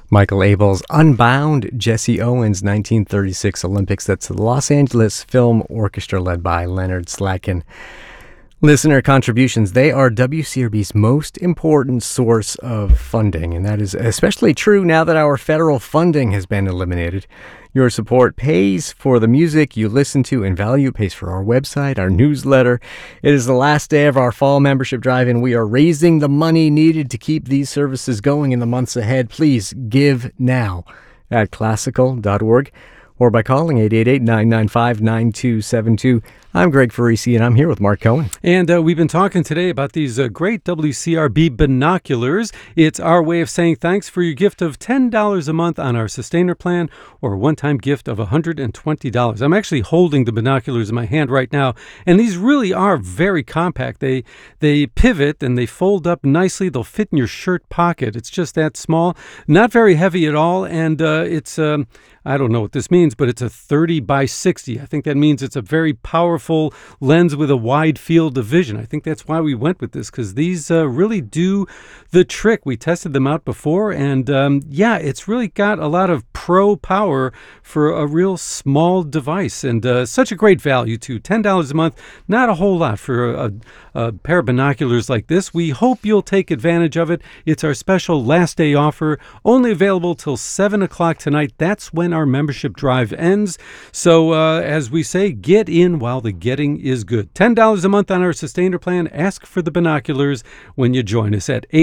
Michael Abel's Unbound, Jesse Owens' 1936 Olympics. That's the Los Angeles Film Orchestra led by Leonard Slatkin. Listener contributions, they are WCRB's most important source of funding, and that is especially true now that our federal funding has been eliminated. Your support pays for the music you listen to and value, pays for our website, our newsletter. It is the last day of our fall membership drive, and we are raising the money needed to keep these services going in the months ahead. Please give now at classical.org or by calling 888-995-9272. I'm Greg Farisi, and I'm here with Mark Cohen. And we've been talking today about these great WCRB binoculars. It's our way of saying thanks for your gift of $10 a month on our Sustainer plan or a one-time gift of $120. I'm actually holding the binoculars in my hand right now, and these really are very compact. They pivot and they fold up nicely. They'll fit in your shirt pocket. It's just that small. Not very heavy at all, and it's... I don't know what this means, but it's a 30 by 60. I think that means it's a very powerful lens with a wide field of vision. I think that's why we went with this, because these really do the trick. We tested them out before, and it's really got a lot of pro power for a real small device, and such a great value too. $10 a month, not a whole lot for a pair of binoculars like this. We hope you'll take advantage of it. It's our special last day offer, only available till 7 o'clock tonight. That's when our membership drive ends. So as we say, get in while the getting is good. $10 a month on our Sustainer plan. Ask for the binoculars when you join us at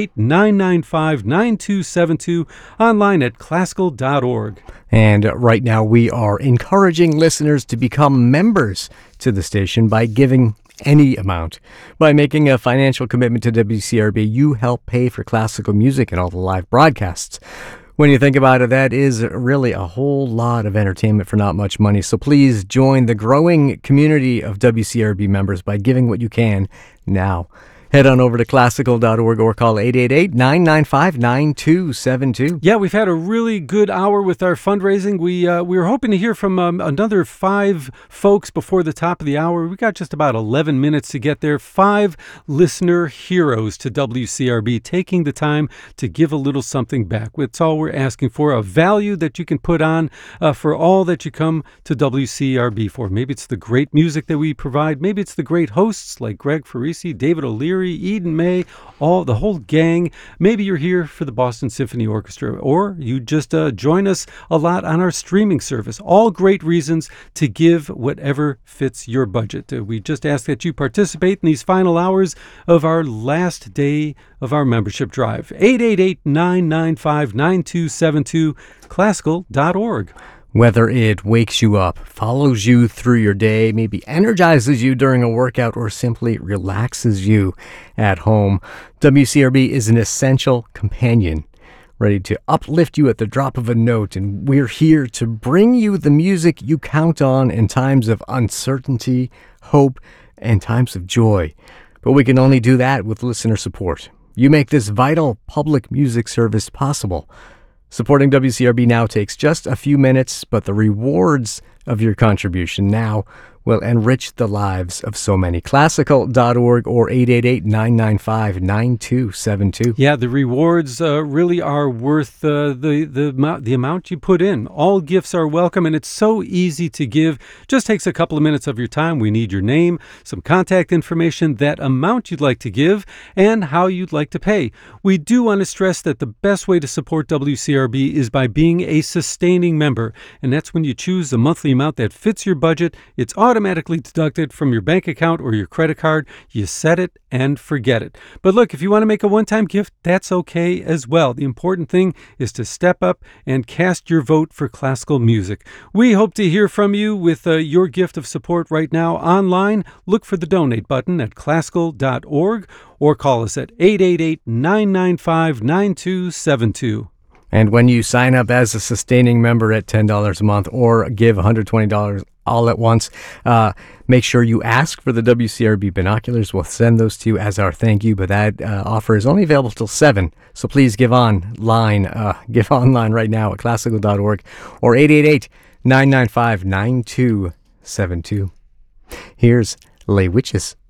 888-995-9272, online at classical.org. And right now we are encouraging listeners to become members to the station by giving any amount. By making a financial commitment to WCRB, you help pay for classical music and all the live broadcasts. When you think about it, that is really a whole lot of entertainment for not much money. So please join the growing community of WCRB members by giving what you can now. Head on over to classical.org or call 888-995-9272. Yeah, we've had a really good hour with our fundraising. We were hoping to hear from another 5 folks before the top of the hour. We got just about 11 minutes to get there. 5 listener heroes to WCRB taking the time to give a little something back. It's all we're asking for, a value that you can put on for all that you come to WCRB for. Maybe it's the great music that we provide. Maybe it's the great hosts like Greg Farisi, David O'Leary, Eden May, the whole gang. Maybe you're here for the Boston Symphony Orchestra, or you just join us a lot on our streaming service. All great reasons to give whatever fits your budget. We just ask that you participate in these final hours of our last day of our membership drive. 888-995-9272, classical.org. Whether it wakes you up, follows you through your day, maybe energizes you during a workout, or simply relaxes you at home, WCRB is an essential companion, ready to uplift you at the drop of a note. And we're here to bring you the music you count on in times of uncertainty, hope, and times of joy. But we can only do that with listener support. You make this vital public music service possible. Supporting WCRB now takes just a few minutes, but the rewards of your contribution now will enrich the lives of so many. Classical.org or 888-995-9272. Yeah, the rewards really are worth the amount you put in. All gifts are welcome, and it's so easy to give. Just takes a couple of minutes of your time. We need your name, some contact information, that amount you'd like to give, and how you'd like to pay. We do want to stress that the best way to support WCRB is by being a sustaining member, and that's when you choose a monthly amount that fits your budget. It's automatically deducted from your bank account or your credit card. You set it and forget it. But look, if you want to make a one-time gift, that's okay as well. The important thing is to step up and cast your vote for classical music. We hope to hear from you with your gift of support right now online. Look for the donate button at classical.org or call us at 888-995-9272. And when you sign up as a sustaining member at $10 a month or give $120 all at once, make sure you ask for the WCRB binoculars. We'll send those to you as our thank you, but that offer is only available till 7. So please give online right now at classical.org or 888-995-9272. Here's Les Witches.